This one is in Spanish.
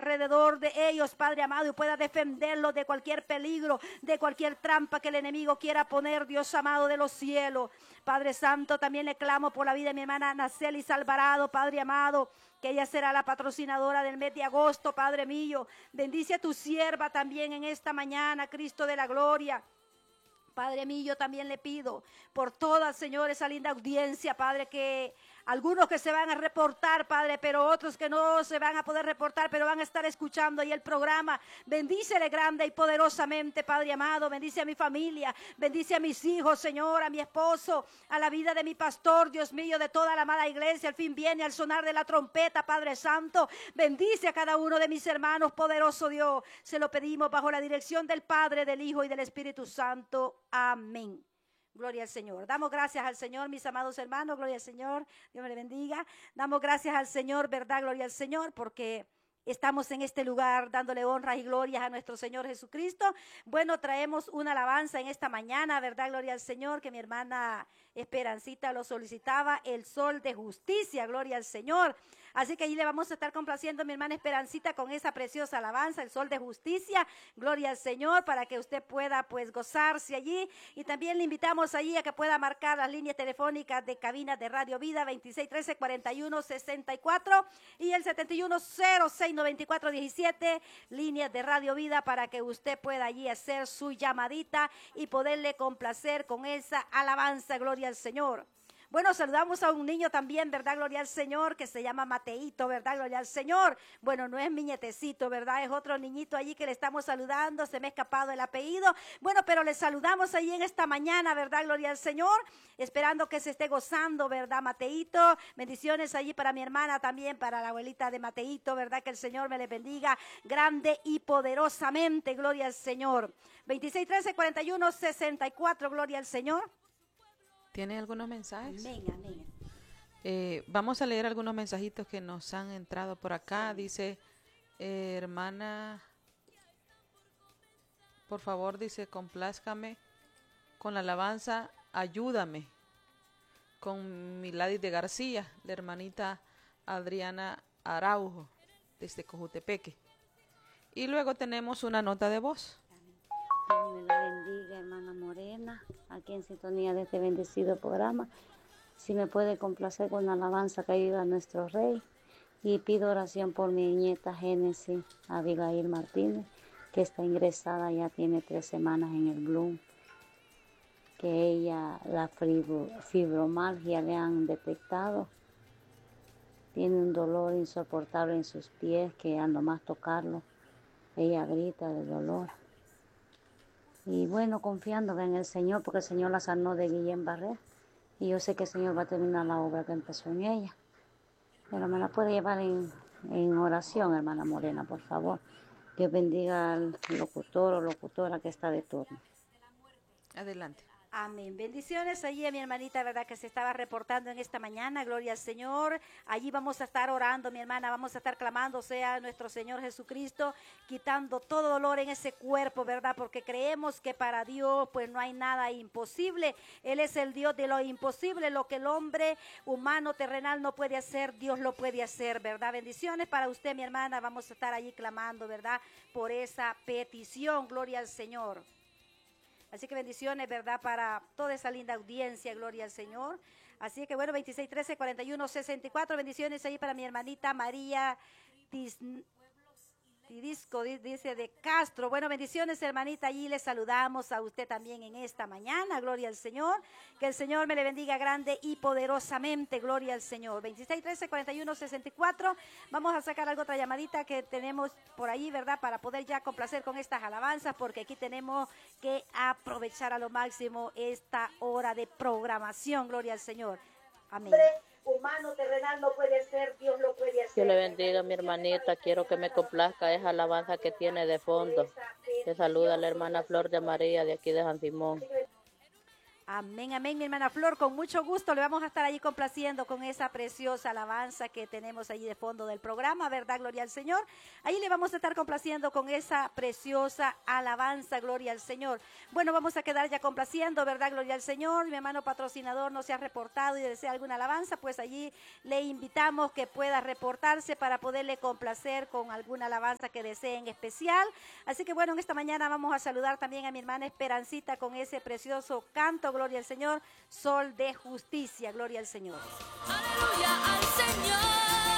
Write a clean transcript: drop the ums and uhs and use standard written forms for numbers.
alrededor de ellos, Padre amado, y pueda defenderlos de cualquier peligro, de cualquier trampa que el enemigo quiera poner, Dios amado de los cielos. Padre Santo, también le clamo por la vida de mi hermana Nacelis Alvarado, Padre amado, que ella será la patrocinadora del mes de agosto, Padre mío. Bendice a tu sierva también en esta mañana, Cristo de la gloria. Padre mío, yo también le pido por toda, Señor, esa linda audiencia, Padre, que algunos que se van a reportar, Padre, pero otros que no se van a poder reportar, pero van a estar escuchando ahí el programa. Bendícele grande y poderosamente, Padre amado. Bendice a mi familia, bendice a mis hijos, Señor, a mi esposo, a la vida de mi pastor, Dios mío, de toda la amada iglesia. Al fin viene al sonar de la trompeta, Padre Santo. Bendice a cada uno de mis hermanos, poderoso Dios. Se lo pedimos bajo la dirección del Padre, del Hijo y del Espíritu Santo. Amén. Gloria al Señor. Damos gracias al Señor, mis amados hermanos. Gloria al Señor. Dios me le bendiga. Damos gracias al Señor, ¿verdad? Gloria al Señor, porque estamos en este lugar dándole honras y glorias a nuestro Señor Jesucristo. Bueno, traemos una alabanza en esta mañana, ¿verdad? Gloria al Señor, que mi hermana Esperancita lo solicitaba, el sol de justicia, gloria al Señor. Así que allí le vamos a estar complaciendo a mi hermana Esperancita con esa preciosa alabanza, el sol de justicia, gloria al Señor, para que usted pueda pues gozarse allí. Y también le invitamos allí a que pueda marcar las líneas telefónicas de cabinas de Radio Vida, 2613-4164 y el 7106-9417, líneas de Radio Vida, para que usted pueda allí hacer su llamadita y poderle complacer con esa alabanza, gloria al Señor. Bueno, saludamos a un niño también, ¿verdad? Gloria al Señor, que se llama Mateito, ¿verdad? Gloria al Señor. Bueno, no es mi nietecito, ¿verdad? Es otro niñito allí que le estamos saludando. Se me ha escapado el apellido. Bueno, pero le saludamos allí en esta mañana, ¿verdad? Gloria al Señor. Esperando que se esté gozando, ¿verdad, Mateito? Bendiciones allí para mi hermana también, para la abuelita de Mateito, ¿verdad? Que el Señor me le bendiga grande y poderosamente. Gloria al Señor. 2613-4164, gloria al Señor. ¿Tiene algunos mensajes? Amén, amén. Vamos a leer algunos mensajitos que nos han entrado por acá. Dice, hermana, por favor, dice, complázcame con la alabanza, ayúdame, con Milady de García, la hermanita Adriana Araujo, desde Cojutepeque. Y luego tenemos una nota de voz. Dios me la bendiga, hermana Morena, aquí en sintonía de este bendecido programa. Si me puede complacer con una alabanza que ayuda a nuestro Rey. Y pido oración por mi nieta Génesis Abigail Martínez, que está ingresada, ya tiene 3 semanas en el Bloom. Que ella, la fibromialgia le han detectado. Tiene un dolor insoportable en sus pies, que al nomás tocarlo, ella grita de dolor. Y bueno, confiando en el Señor, porque el Señor la sanó de Guillén Barré. Y yo sé que el Señor va a terminar la obra que empezó en ella. Pero me la puede llevar en oración, hermana Morena, por favor. Dios bendiga al locutor o locutora que está de turno. Adelante. Amén. Bendiciones allí a mi hermanita, ¿verdad? Que se estaba reportando en esta mañana. Gloria al Señor. Allí vamos a estar orando, mi hermana. Vamos a estar clamando, sea nuestro Señor Jesucristo, quitando todo dolor en ese cuerpo, ¿verdad? Porque creemos que para Dios, pues no hay nada imposible. Él es el Dios de lo imposible. Lo que el hombre humano terrenal no puede hacer, Dios lo puede hacer, ¿verdad? Bendiciones para usted, mi hermana. Vamos a estar allí clamando, ¿verdad? Por esa petición. Gloria al Señor. Así que bendiciones, ¿verdad? Para toda esa linda audiencia, gloria al Señor. Así que bueno, 2613-4164, bendiciones ahí para mi hermanita María Tidisco, dice de Castro. Bueno, bendiciones, hermanita, allí le saludamos a usted también en esta mañana, gloria al Señor. Que el Señor me le bendiga grande y poderosamente, gloria al Señor. 2613-4164, vamos a sacar algo, otra llamadita que tenemos por ahí, ¿verdad? Para poder ya complacer con estas alabanzas, porque aquí tenemos que aprovechar a lo máximo esta hora de programación, gloria al Señor. Amén. Humano, terrenal no puede ser, Dios lo puede hacer. Dios le bendiga, mi hermanita. Quiero que me complazca esa alabanza que tiene de fondo. Te saluda la hermana Flor de María de aquí de San Simón. Amén, amén, mi hermana Flor, con mucho gusto le vamos a estar allí complaciendo con esa preciosa alabanza que tenemos allí de fondo del programa, ¿verdad? Gloria al Señor. Ahí le vamos a estar complaciendo con esa preciosa alabanza, gloria al Señor. Bueno, vamos a quedar ya complaciendo, ¿verdad? Gloria al Señor. Mi hermano patrocinador no se ha reportado y desea alguna alabanza, pues allí le invitamos que pueda reportarse para poderle complacer con alguna alabanza que desee en especial. Así que bueno, en esta mañana vamos a saludar también a mi hermana Esperancita con ese precioso canto, gloria al Señor, Sol de Justicia, gloria al Señor. Aleluya al Señor.